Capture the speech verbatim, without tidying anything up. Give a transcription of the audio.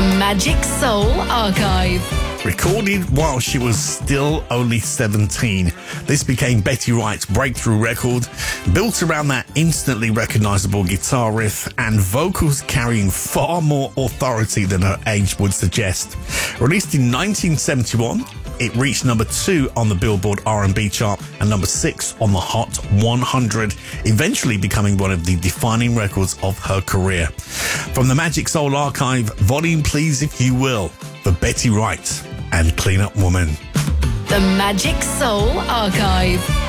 The Magic Soul Archive. Recorded while she was still only seventeen, this became Betty Wright's breakthrough record, built around that instantly recognisable guitar riff and vocals carrying far more authority than her age would suggest. Released in nineteen seventy-one, it reached number two on the Billboard R and B chart and number six on the Hot one hundred, eventually becoming one of the defining records of her career. From the Magic Soul Archive, volume please if you will, for Betty Wright and Clean Up Woman. The Magic Soul Archive.